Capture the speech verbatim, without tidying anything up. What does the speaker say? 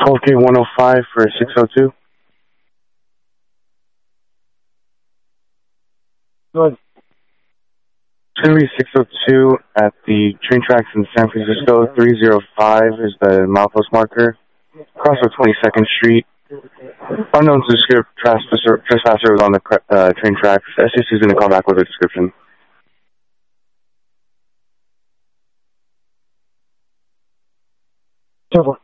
twelve K one oh five for six oh two. Good. It's going to be six oh two at the train tracks in San Francisco. three oh five is the milepost marker. Across of twenty-second Street. Unknown to the script, trespasser, trespasser was on the uh, train tracks. S C C is going to call back with a description. Super.